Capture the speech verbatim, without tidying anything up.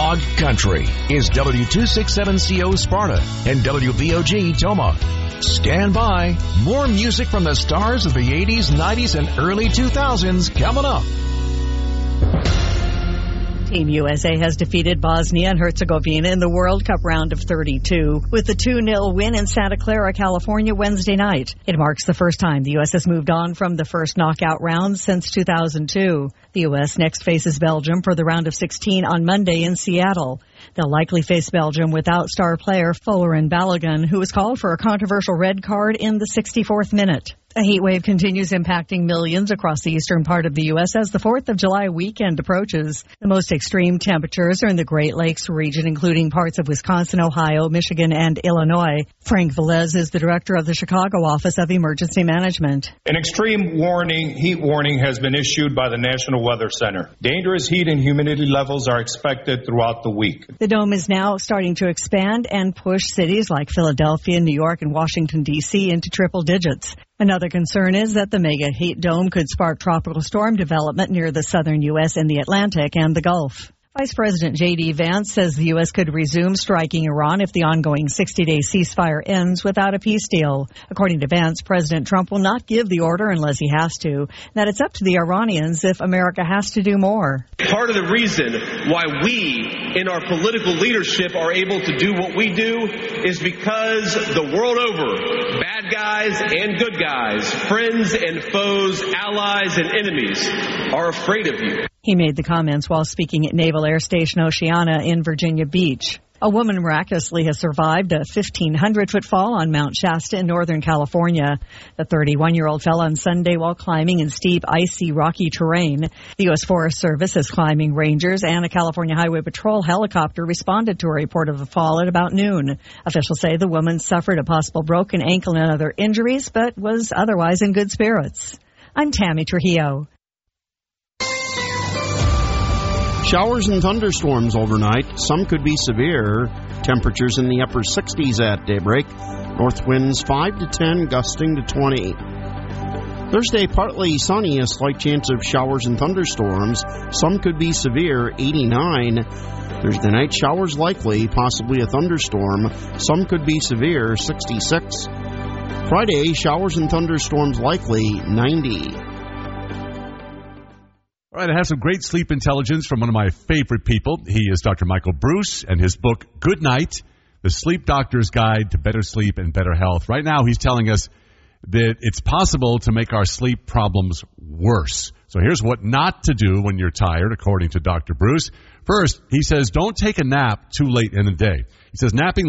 Dog Country is W two sixty-seven C O Sparta and W V O G Toma. Stand by. More music from the stars of the eighties, nineties, and early two thousands coming up. Team U S A has defeated Bosnia and Herzegovina in the World Cup round of thirty-two with a two nil win in Santa Clara, California, Wednesday night. It marks the first time the U S has moved on from the first knockout round since two thousand two. The U S next faces Belgium for the round of sixteen on Monday in Seattle. They'll likely face Belgium without star player Folarin Balogun, who was called for a controversial red card in the sixty-fourth minute. A heat wave continues impacting millions across the eastern part of the U S as the fourth of July weekend approaches. The most extreme temperatures are in the Great Lakes region, including parts of Wisconsin, Ohio, Michigan, and Illinois. Frank Velez is the director of the Chicago Office of Emergency Management. An extreme warning, heat warning, has been issued by the National Weather Center. Dangerous heat and humidity levels are expected throughout the week. The dome is now starting to expand and push cities like Philadelphia, New York, and Washington, D C into triple digits. Another concern is that the mega heat dome could spark tropical storm development near the southern U S and the Atlantic and the Gulf. Vice President J D Vance says the U S could resume striking Iran if the ongoing sixty-day ceasefire ends without a peace deal. According to Vance, President Trump will not give the order unless he has to, and that it's up to the Iranians if America has to do more. Part of the reason why we in our political leadership are able to do what we do is because the world over, bad guys and good guys, friends and foes, allies and enemies are afraid of you. He made the comments while speaking at Naval Air Station Oceana in Virginia Beach. A woman miraculously has survived a fifteen hundred foot fall on Mount Shasta in Northern California. The thirty-one-year-old fell on Sunday while climbing in steep, icy, rocky terrain. The U S Forest Service has climbing rangers and a California Highway Patrol helicopter responded to a report of the fall at about noon. Officials say the woman suffered a possible broken ankle and other injuries, but was otherwise in good spirits. I'm Tammy Trujillo. Showers and thunderstorms overnight. Some could be severe. Temperatures in the upper sixties at daybreak. North winds five to ten, gusting to twenty. Thursday, partly sunny, a slight chance of showers and thunderstorms. Some could be severe, eighty-nine. Thursday night, showers likely, possibly a thunderstorm. Some could be severe, sixty-six. Friday, showers and thunderstorms likely, ninety. All right, I have some great sleep intelligence from one of my favorite people. He is Doctor Michael Bruce, and his book, Good Night, The Sleep Doctor's Guide to Better Sleep and Better Health. Right now, he's telling us that it's possible to make our sleep problems worse. So here's what not to do when you're tired, according to Doctor Bruce. First, he says don't take a nap too late in the day. He says napping